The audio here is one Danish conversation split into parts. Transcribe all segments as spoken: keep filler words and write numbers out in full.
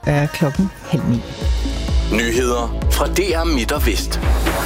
er klokken halv ni. Nyheder fra D R Midt og Vest.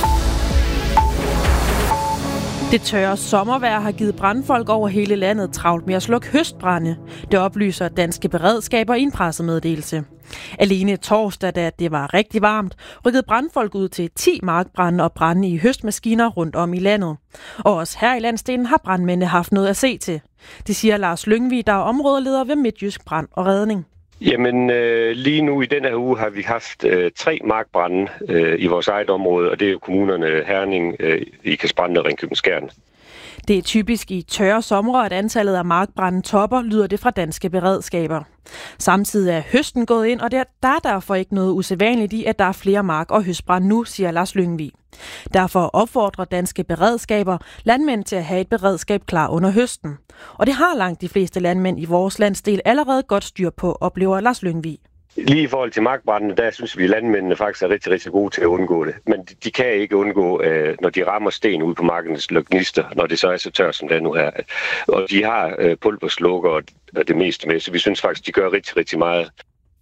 Det tørre sommervejr har givet brandfolk over hele landet travlt med at slukke høstbrande. Det oplyser danske beredskaber i en pressemeddelelse. Alene torsdag, da det var rigtig varmt, rykkede brandfolk ud til ti markbrande og brande i høstmaskiner rundt om i landet. Og også her i landsdelen har brandmændene haft noget at se til. Det siger Lars Lyngvig, der er områdeleder ved Midtjysk Brand og Redning. Jamen øh, lige nu i denne her uge har vi haft øh, tre markbrande øh, i vores eget område, og det er jo kommunerne Herning, øh, Ikast-Brande og Ringkøbing-Skjern. Det er typisk i tørre somre, at antallet af markbrande topper, lyder det fra danske beredskaber. Samtidig er høsten gået ind, og der er derfor ikke noget usædvanligt i, at der er flere mark- og høstbrande nu, siger Lars Lyngvig. Derfor opfordrer danske beredskaber landmænd til at have et beredskab klar under høsten. Og det har langt de fleste landmænd i vores landsdel allerede godt styr på, oplever Lars Lyngvig. Lige i forhold til markbrandene, der synes vi, at landmændene faktisk er rigtig, rigtig gode til at undgå det. Men de kan ikke undgå, når de rammer sten ude på markens gnister, når det så er så tørt, som det nu er. Og de har pulverslukker og det meste med, så vi synes faktisk, de gør rigtig, rigtig meget.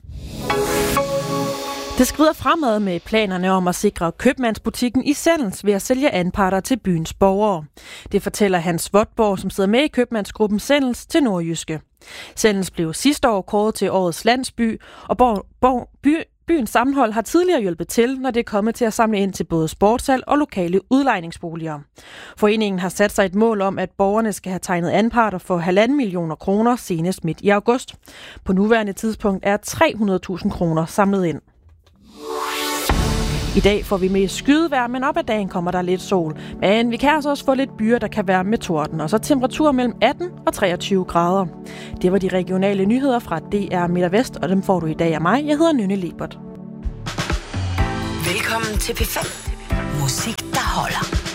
Det skrider fremad med planerne om at sikre købmandsbutikken i Sendels ved at sælge anparter til byens borgere. Det fortæller Hans Votborg, som sidder med i købmandsgruppen Sendels, til Nordjyske. Sendels blev sidste år kåret til årets landsby, og borg, borg, by, byens sammenhold har tidligere hjulpet til, når det er kommet til at samle ind til både sportshal og lokale udlejningsboliger. Foreningen har sat sig et mål om, at borgerne skal have tegnet anparter for halvanden millioner kroner senest midt i august. På nuværende tidspunkt er tre hundrede tusind kroner samlet ind. I dag får vi mest skydevejr, men op ad dagen kommer der lidt sol. Men vi kan altså også få lidt byer, der kan være med torden, og så temperaturer mellem atten og treogtyve grader. Det var de regionale nyheder fra D R Midt og Vest, og dem får du i dag af mig. Jeg hedder Nynne Lebert. Velkommen til P fem. Musik, der holder.